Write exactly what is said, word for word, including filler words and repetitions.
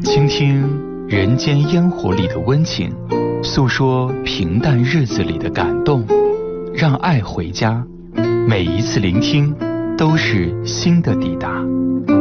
倾听人间烟火里的温情，诉说平淡日子里的感动，让爱回家。每一次聆听都是新的抵达。